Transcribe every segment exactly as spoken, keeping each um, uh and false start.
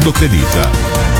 do kredita.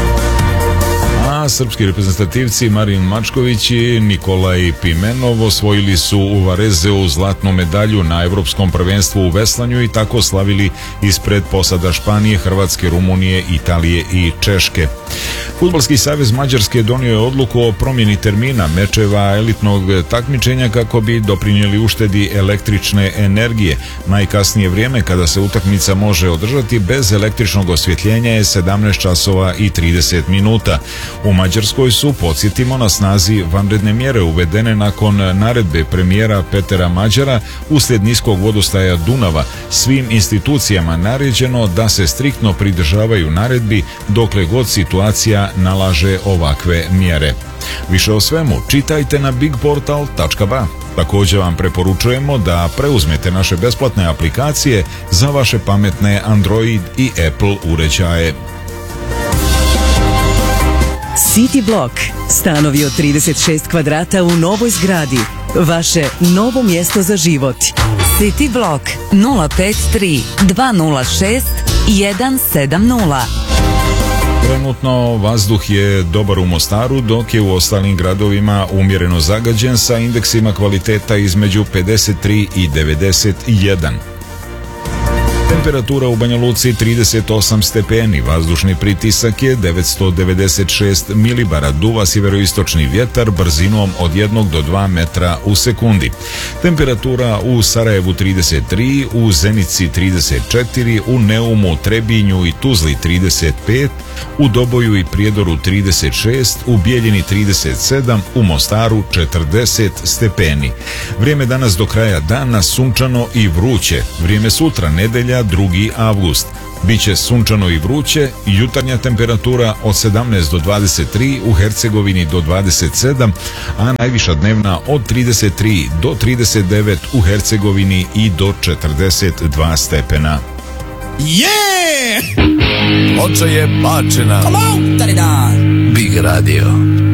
A srpski reprezentativci Marin Mačković i Nikolaj Pimenov osvojili su u Varezeu zlatnu medalju na Evropskom prvenstvu u veslanju i tako slavili ispred posada Španije, Hrvatske, Rumunije, Italije i Češke. Fudbalski savez Mađarske donio je odluku o promjeni termina mečeva elitnog takmičenja kako bi doprinijeli uštedi električne energije. Najkasnije vrijeme kada se utakmica može održati bez električnog osvjetljenja je sedamnaest časova i trideset minuta. U Mađarskoj su, podsjetimo, na snazi vanredne mjere uvedene nakon naredbe premijera Petera Mađara uslijed niskog vodostaja Dunava. Svim institucijama naređeno da se striktno pridržavaju naredbi dokle god situacija nalaže ovakve mjere. Više o svemu čitajte na bigportal tačka ba. Također vam preporučujemo da preuzmete naše besplatne aplikacije za vaše pametne Android i Apple uređaje. City Block. Stanovi od trideset šest kvadrata u novoj zgradi. Vaše novo mjesto za život. City Block nula pet tri dva nula šest jedan sedam nula. Trenutno vazduh je dobar u Mostaru, dok je u ostalim gradovima umjereno zagađen sa indeksima kvaliteta između pedeset tri i devedeset jedan. Temperatura u Banja Luci trideset osam stepeni, vazdušni pritisak je devetsto devedeset šest milibara, duva sjeveroistočni vjetar brzinom od jednog do dva metra u sekundi. Temperatura u Sarajevu trideset tri, u Zenici trideset četiri, u Neumu, Trebinju i Tuzli trideset pet, u Doboju i Prijedoru trideset šest, u Bijeljini trideset sedam, u Mostaru četrdeset stepeni. Vrijeme danas do kraja dana sunčano i vruće. Vrijeme sutra, nedelja, drugi avgust. Biće sunčano i vruće, jutarnja temperatura od sedamnaest do dvadeset tri, u Hercegovini do dvadeset sedam, a najviša dnevna od trideset tri do trideset devet u Hercegovini i do četrdeset dva stepena. Yeah! Oče je bačena. Come on, Big Radio.